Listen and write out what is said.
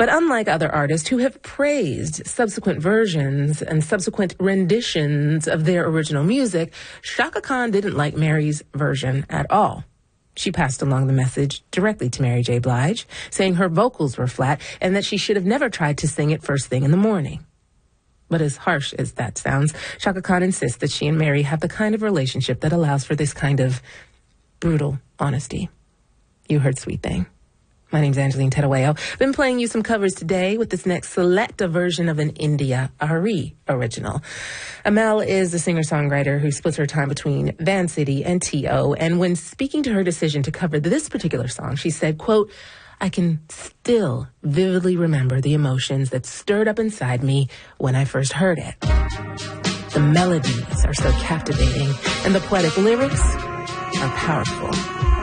But unlike other artists who have praised subsequent versions and subsequent renditions of their original music, Chaka Khan didn't like Mary's version at all. She passed along the message directly to Mary J. Blige, saying her vocals were flat and that she should have never tried to sing it first thing in the morning. But as harsh as that sounds, Chaka Khan insists that she and Mary have the kind of relationship that allows for this kind of brutal honesty. You heard Sweet Thing. My name's Angeline Tedaweo. Been playing you some covers today with this next selecta version of an India Arie original. Amel is a singer-songwriter who splits her time between Van City and T.O. And when speaking to her decision to cover this particular song, she said, quote, "I can still vividly remember the emotions that stirred up inside me when I first heard it. The melodies are so captivating, and the poetic lyrics are powerful."